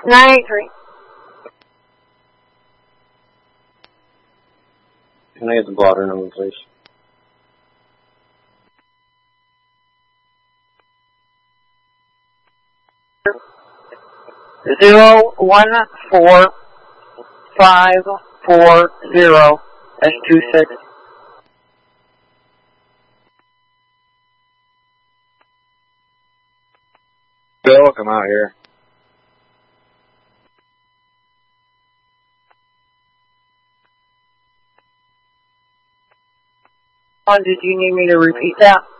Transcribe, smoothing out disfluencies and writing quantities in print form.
983. Can I get the blotter number, please? Zero 1 4 5 4 0 and 26. Bill, come out here. Did you need me to repeat that?